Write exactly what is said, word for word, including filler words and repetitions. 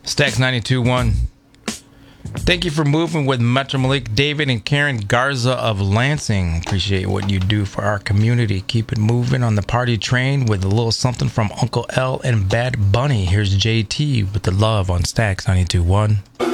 Stacks ninety-two point one. Thank you for moving with Metro Malik, David, and Karen Garza of Lansing. Appreciate what you do for our community. Keep it moving on the party train with a little something from Uncle L and Bad Bunny. Here's J T with the love on Stacks ninety-two point one.